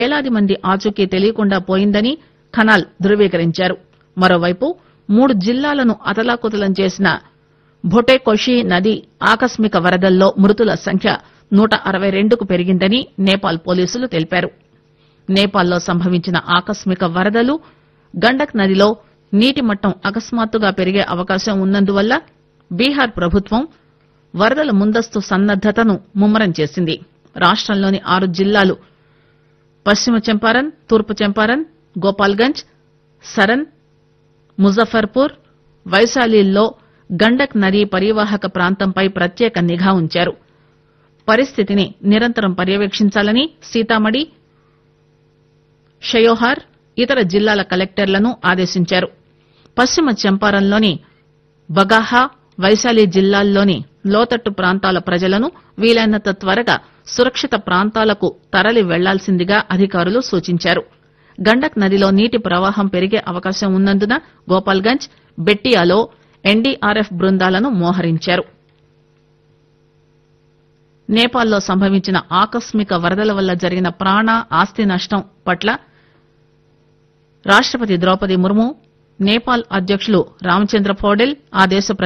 వేలాది మంది ఆచూకీ తెలియకుండా పోయిందని ఖనాల్ ధృవీకరించారు. మరోవైపు 3 జిల్లాలను అతలాకుతలం చేసిన భొటేకోషి నది ఆకస్మిక వరదల్లో మృతుల సంఖ్య 162కు పెరిగిందని నేపాల్ పోలీసులు తెలిపారు. నేపాల్లో సంభవించిన ఆకస్మిక వరదలు, గండక్ నదిలో నీటి మట్టం అకస్మాత్తుగా పెరిగే అవకాశం ఉన్నందువల్ల బీహార్ ప్రభుత్వం వరదల ముందస్తు సన్నద్దతను ముమ్మరం చేసింది. రాష్టంలోని 6 జిల్లాలు పశ్చిమ చంపారన్, తూర్పు చంపారన్, గోపాల్గంజ్, సరన్, ముజఫర్పూర్, వైశాలిల్లో గండక్ నదీ పరీవాహక ప్రాంతంపై ప్రత్యేక నిఘా ఉంచారు. పరిస్థితిని నిరంతరం పర్యవేక్షించాలని సీతామఢి, షయోహార్, ఇతర జిల్లాల కలెక్టర్లను ఆదేశించారు. పశ్చిమ చంపారన్లోని బగాహా, వైశాలి జిల్లాల్లోని లోతట్టు ప్రాంతాల ప్రజలను వీలైనంత త్వరగా సురక్షిత ప్రాంతాలకు తరలి వెళ్లాల్సిందిగా అధికారులు సూచించారు. గండక్ నదిలో నీటి ప్రవాహం పెరిగే అవకాశం ఉన్నందున గోపాల్గంజ్, బెట్టియాలో ఎన్డీఆర్ఎఫ్ బృందాలను మోహరించారు. నేపాల్లో సంభవించిన ఆకస్మిక వరదల వల్ల జరిగిన ప్రాణ, ఆస్తి నష్టం పట్ల రాష్టపతి ద్రౌపది ముర్ము, నేపాల్ అధ్యకులు రామచంద్ర పౌడెల్ ఆ దేశ